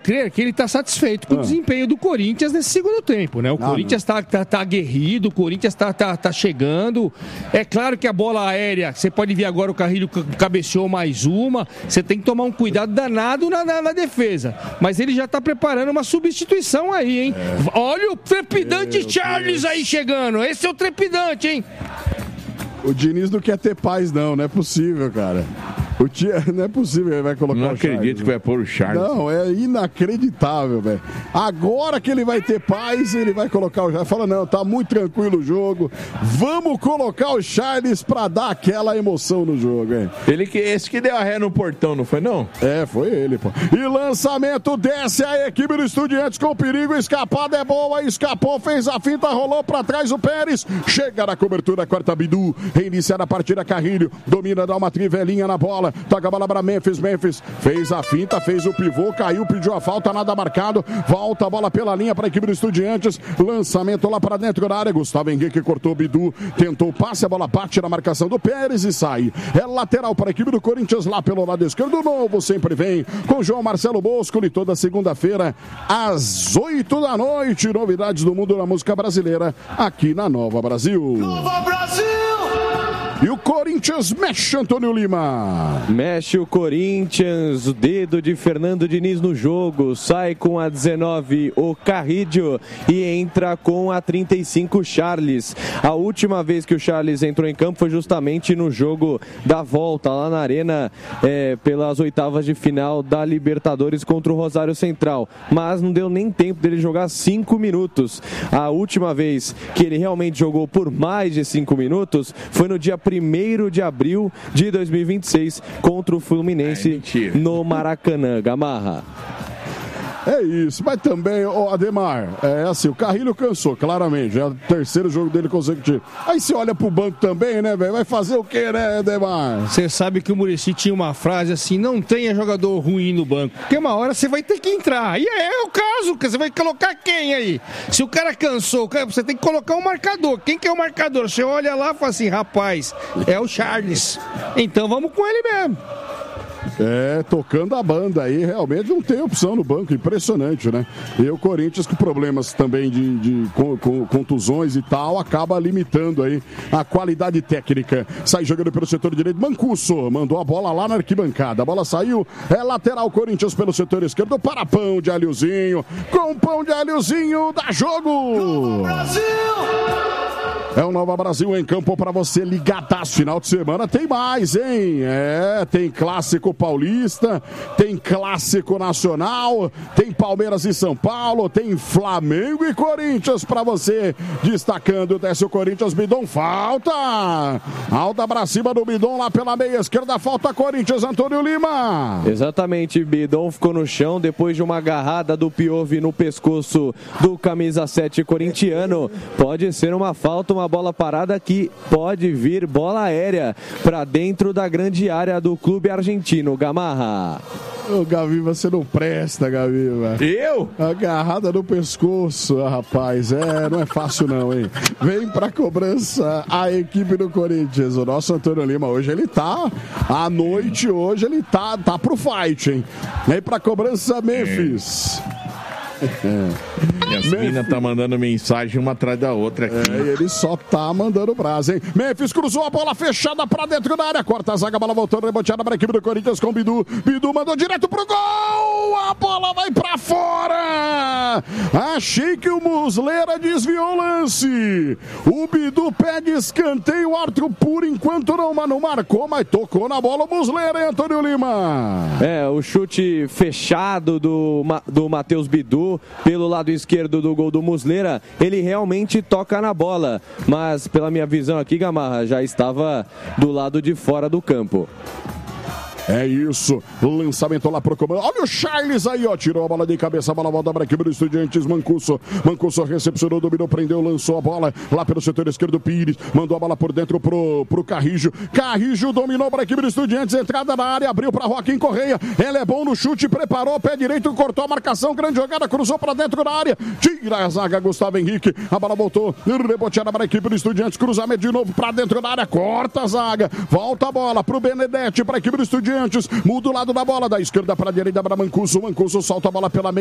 crer que ele está satisfeito com o desempenho do Corinthians nesse segundo tempo, né? O Corinthians está aguerrido, o Corinthians tá chegando. É claro que a bola aérea, você pode ver agora o Carrilho cabeceou mais uma, você tem que tomar um cuidado danado na defesa. Mas ele já está preparando uma substituição aí, hein? Olha o trepidante Charles aí chegando. Esse é o trepidante, hein? O Diniz não quer ter paz, não é possível, cara. Não é possível que ele vai colocar o Charles. Não acredito que vai pôr o Charles. Não, é inacreditável, velho. Agora que ele vai ter paz, ele vai colocar o Charles. Fala, não, tá muito tranquilo o jogo. Vamos colocar o Charles pra dar aquela emoção no jogo, hein? Esse que deu a ré no portão, não foi não? Foi ele, pô. E lançamento, desce a equipe do Estudiantes com perigo, escapada é boa, escapou, fez a finta, rolou pra trás o Pérez. Chega na cobertura, corta Bidu. Reiniciar a partida, Carrilho. Domina, dá uma trivelinha na bola. Toca a bola para Memphis fez a finta, fez o pivô, caiu, pediu a falta, nada marcado, volta a bola pela linha para a equipe do Estudiantes, lançamento lá para dentro da área, Gustavo Henrique cortou o Bidu, tentou o passe, a bola bate na marcação do Pérez e sai. É lateral para a equipe do Corinthians lá pelo lado esquerdo, novo sempre vem com João Marcelo Bosco e toda segunda-feira às 8 da noite, novidades do mundo da música brasileira aqui na Nova Brasil. Nova Brasil! E o Corinthians mexe, Antônio Lima. Mexe o Corinthians, o dedo de Fernando Diniz no jogo. Sai com a 19 o Carrillo e entra com a 35 Charles. A última vez que o Charles entrou em campo foi justamente no jogo da volta lá na Arena, pelas oitavas de final da Libertadores contra o Rosário Central. Mas não deu nem tempo dele jogar 5 minutos. A última vez que ele realmente jogou por mais de 5 minutos foi no dia 1º de abril de 2026 contra o Fluminense no Maracanã. Gamarra. É isso, mas também, Ademar, o Carrilho cansou, claramente, já é o terceiro jogo dele consecutivo. Aí você olha pro banco também, né, velho? Vai fazer o quê, né, Ademar? Você sabe que o Muricy tinha uma frase assim, não tenha jogador ruim no banco, porque uma hora você vai ter que entrar. E é o caso, você vai colocar quem aí? Se o cara cansou, você tem que colocar um marcador. Quem que é o marcador? Você olha lá e fala assim, rapaz, é o Charles. Então vamos com ele mesmo. Tocando a banda aí, realmente não tem opção no banco, impressionante, né? E o Corinthians com problemas também de contusões e tal, acaba limitando aí a qualidade técnica. Sai jogando pelo setor direito, Mancuso mandou a bola lá na arquibancada, a bola saiu, lateral Corinthians pelo setor esquerdo, para Pão de Alhozinho, com Pão de Alhozinho, dá jogo! Brasil! É o Nova Brasil em campo para você ligadaço. Final de semana tem mais, hein? Tem clássico paulista, tem clássico nacional, tem Palmeiras e São Paulo, tem Flamengo e Corinthians para você. Destacando, desce o Corinthians, Bidon, falta! Alta pra cima do Bidon lá pela meia esquerda, falta Corinthians, Antônio Lima. Exatamente, Bidon ficou no chão depois de uma agarrada do Piove no pescoço do camisa 7 corintiano. Pode ser uma falta, uma bola parada que pode vir bola aérea para dentro da grande área do clube argentino. Gamarra. Ô, Gavi, você não presta, Gavi. Eu? Agarrada no pescoço, rapaz. Não é fácil não, hein? Vem pra cobrança a equipe do Corinthians. O nosso Antônio Lima, hoje ele tá, à noite hoje ele tá pro fight, hein? Vem pra cobrança, Memphis. Yasmina tá mandando mensagem uma atrás da outra aqui. Ele só tá mandando brasa, hein? Memphis cruzou a bola fechada pra dentro da área. Corta a zaga, a bola voltando, reboteada pra equipe do Corinthians com Bidu. Bidu mandou direto pro gol! A bola vai pra fora! Achei que o Muslera desviou o lance. O Bidu pede escanteio. O árbitro, por enquanto, não marcou, mas tocou na bola o Muslera, hein, Antônio Lima? O chute fechado do Matheus Bidu pelo lado esquerdo do gol do Muslera, ele realmente toca na bola, mas pela minha visão aqui, Gamarra, já estava do lado de fora do campo. É isso, lançamento lá pro comando. Olha o Charles aí, ó, tirou a bola de cabeça, a bola volta para a equipe do Estudiantes. Mancuso recepcionou, dominou, prendeu, lançou a bola lá pelo setor esquerdo. Pires mandou a bola por dentro pro Carrillo. Carrillo dominou para a equipe do Estudiantes, entrada na área, abriu para Joaquim Correia. Ele é bom no chute, preparou, pé direito, cortou a marcação, grande jogada, cruzou para dentro da área, tira a zaga, Gustavo Henrique. A bola voltou, reboteada para a equipe do Estudiantes, cruzamento de novo para dentro da área, corta a zaga, volta a bola pro Benedetti, para a equipe do Estudiantes. Muda o lado da bola, da esquerda para a direita para Mancuso. Mancuso solta a bola pela meia.